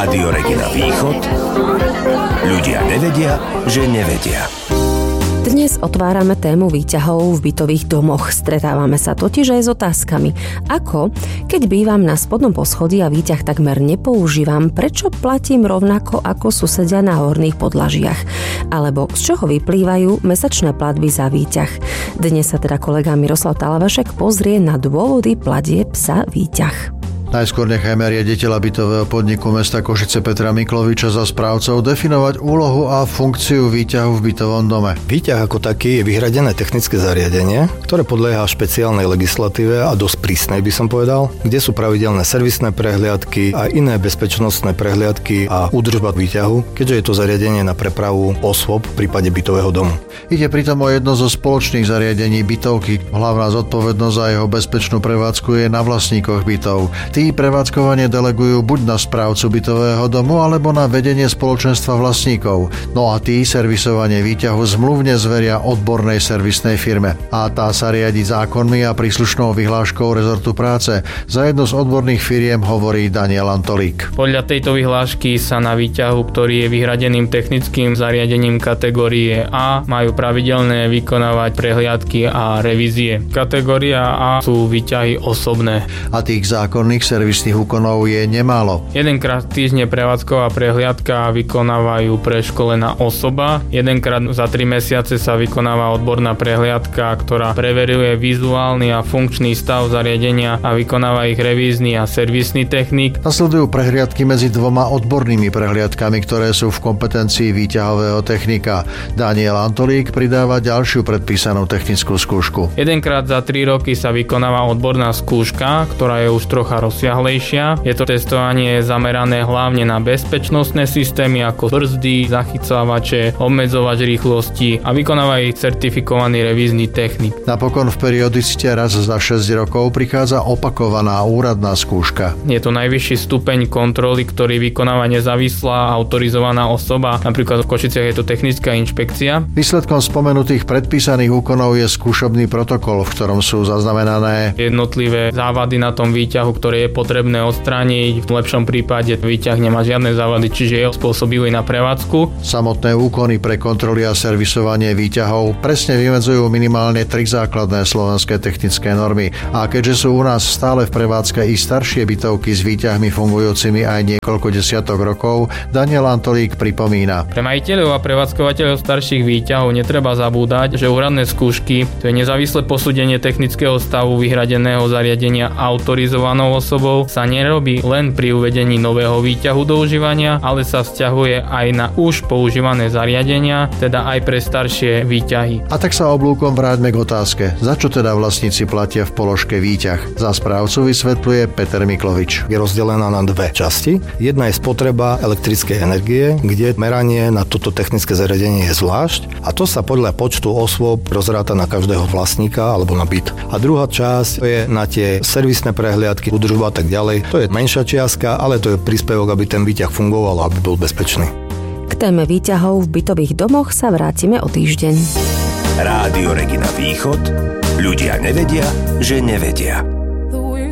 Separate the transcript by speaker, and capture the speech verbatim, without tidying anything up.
Speaker 1: Rádio Regina Východ. Ľudia nevedia, že nevedia.
Speaker 2: Dnes otvárame tému výťahov v bytových domoch. Stretávame sa totiž aj s otázkami. Ako, keď bývam na spodnom poschodí a výťah takmer nepoužívam, prečo platím rovnako ako susedia na horných podlažiach? Alebo z čoho vyplývajú mesačné platby za výťah? Dnes sa teda kolega Miroslav Talavašek pozrie na dôvody platieb za výťah.
Speaker 3: Najskôr nechajme riaditeľa bytového podniku mesta Košice Petra Mikloviča za správcov definovať úlohu a funkciu výťahu v bytovom dome.
Speaker 4: Výťah ako taký je vyhradené technické zariadenie, ktoré podlieha špeciálnej legislatíve a dosť prísnej by som povedal, kde sú pravidelné servisné prehliadky a iné bezpečnostné prehliadky a údržba výťahu, keďže je to zariadenie na prepravu osôb v prípade bytového domu.
Speaker 3: Ide pritom o jedno zo spoločných zariadení bytovky. Hlavná zodpovednosť za jeho bezpečnú prevádzku je na vlastníkoch bytov. Tí prevádzkovanie delegujú buď na správcu bytového domu, alebo na vedenie spoločenstva vlastníkov. No a tí servisovanie výťahu zmluvne zveria odbornej servisnej firme. A tá sa riadi zákonmi a príslušnou vyhláškou rezortu práce. Za jednu z odborných firiem hovorí Daniel Antolík.
Speaker 5: Podľa tejto vyhlášky sa na výťahu, ktorý je vyhradeným technickým zariadením kategórie A, majú pravidelné vykonávať prehliadky a revízie. Kategória A sú výťahy osobné.
Speaker 3: A tých zákonných servisných úkonov je nemálo.
Speaker 5: Jedenkrát týždne prevádzková prehliadka vykonávajú preškolená osoba. Jedenkrát za tri mesiace sa vykonáva odborná prehliadka, ktorá preveruje vizuálny a funkčný stav zariadenia a vykonáva ich revízny a servisný technik.
Speaker 3: Nasledujú prehliadky medzi dvoma odbornými prehliadkami, ktoré sú v kompetencii výťahového technika. Daniel Antolík pridáva ďalšiu predpísanú technickú skúšku.
Speaker 5: Jedenkrát za tri roky sa vykonáva odborná skúška, ktorá je už trocha rozsiahlejšia. Je to testovanie zamerané hlavne na bezpečnostné systémy ako brzdy, zachytávače, obmedzovač rýchlosti a vykonáva ich certifikovaný revízny technik.
Speaker 3: Napokon v periodicite raz za šesť rokov prichádza opakovaná úradná skúška.
Speaker 5: Je to najvyšší stupeň kontroly, ktorý vykonáva nezávislá autorizovaná osoba. Napríklad v Košiciach je to technická inšpekcia.
Speaker 3: Výsledkom spomenutých predpísaných úkonov je skúšobný protokol, v ktorom sú zaznamenané
Speaker 5: jednotlivé závady na tom výťahu, ktoré je potrebné odstrániť. V lepšom prípade výťah nemá žiadne závady, čiže je spôsobilý na prevádzku.
Speaker 3: Samotné úkony pre kontroly a servisovanie výťahov presne vymedzujú minimálne tri základné slovenské technické normy. A keďže sú u nás stále v prevádzke i staršie bytovky s výťahmi fungujúcimi aj niekoľko desiatok rokov, Daniel Antolík pripomína.
Speaker 5: Pre majiteľov a prevádzkovateľov starších výťahov netreba zabúdať, že úradné skúšky, to je nezávislé posúdenie technického stavu vyhradeného zariadenia autorizovanou osobou, sa nerobí len pri uvedení nového výťahu do užívania, ale sa vzťahuje aj na už používané zariadenia, teda aj pre staršie výťahy.
Speaker 3: A tak sa oblúkom vráťme k otázke, za čo teda vlastníci platia v položke výťah. Za správcu vysvetľuje Peter Miklovič.
Speaker 4: Je rozdelená na dve časti. Jedna je spotreba elektrickej energie, kde meranie na toto technické zariadenie je zvlášť, a to sa podľa počtu osôb rozráta na každého vlastníka alebo na byt. A druhá časť je na tie servisné prehliadky, údržba a tak ďalej. To je menšia čiastka, ale to je príspevok, aby ten výťah fungoval a aby bol bezpečný.
Speaker 2: K téme výťahov v bytových domoch sa vrátime o týždeň.
Speaker 1: Rádio Regina Východ. Ľudia nevedia, že nevedia.